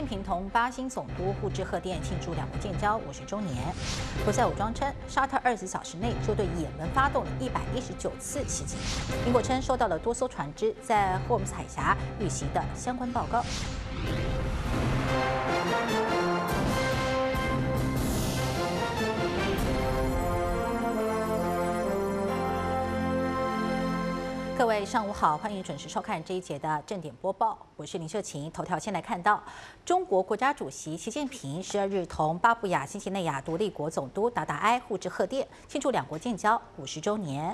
近平同巴新总督互致贺电，庆祝两国建交50周年。胡塞武装称，沙特24小时内就对也门发动了119次袭击。英国称收到了多艘船只在霍姆斯海峡遇袭的相关报告。 各位上午好，欢迎准时收看这一节的正点播报，我是林秀琴。头条先来看到，中国国家主席习近平12日同巴布亚新几内亚独立国总督达达埃互致贺电，庆祝两国建交50周年。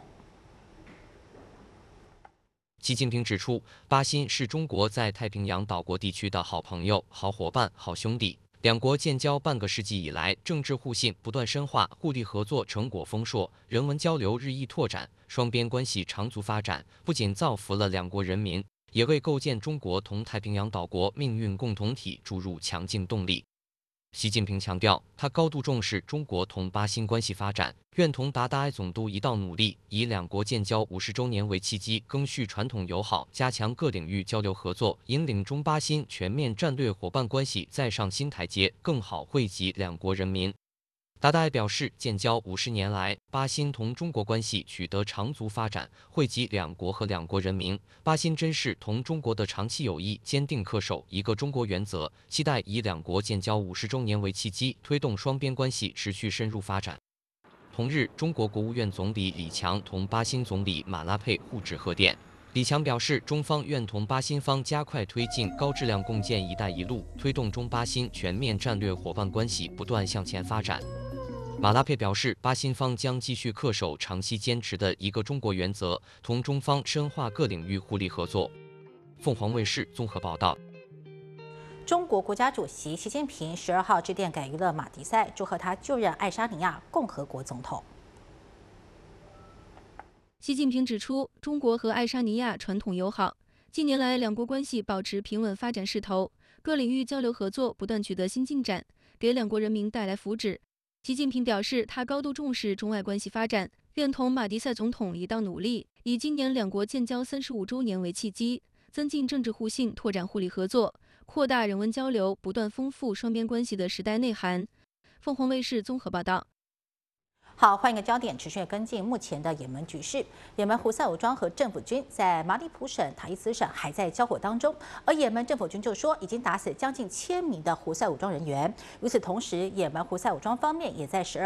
习近平指出，巴新是中国在太平洋岛国地区的好朋友、好伙伴、好兄弟。 两国建交半个世纪以来，政治互信不断深化，互利合作成果丰硕，人文交流日益拓展，双边关系长足发展，不仅造福了两国人民，也为构建中国同太平洋岛国命运共同体注入强劲动力。 习近平强调，他高度重视中国同巴新关系发展，愿同达达埃总督一道努力，以两国建交50周年为契机，赓续传统友好，加强各领域交流合作，引领中巴新全面战略伙伴关系再上新台阶，更好惠及两国人民。 达达埃表示，建交50年来，巴新同中国关系取得长足发展，惠及两国和两国人民。巴新珍视同中国的长期友谊，坚定恪守一个中国原则，期待以两国建交50周年为契机，推动双边关系持续深入发展。同日，中国国务院总理李强同巴新总理马拉佩互致贺电。 李强表示，中方愿同巴新方加快推进高质量共建“一带一路”，推动中巴新全面战略伙伴关系不断向前发展。马拉佩表示，巴新方将继续恪守长期坚持的一个中国原则，同中方深化各领域互利合作。凤凰卫视综合报道。 中国国家主席习近平12号致电给予了马迪塞，祝贺他就任爱沙尼亚共和国总统。 习近平指出，中国和爱沙尼亚传统友好，近年来两国关系保持平稳发展势头，各领域交流合作不断取得新进展，给两国人民带来福祉。习近平表示，他高度重视中外关系发展，愿同马迪塞总统一道努力，以今年两国建交35周年为契机，增进政治互信，拓展互利合作，扩大人文交流，不断丰富双边关系的时代内涵。凤凰卫视综合报道。 好，换一个焦点，持续跟进目前的也门局势。也门胡塞武装和政府军在马里普省、塔伊斯省还在交火当中，而也门政府军就说已经打死将近1000名的胡塞武装人员。与此同时，也门胡塞武装方面也在12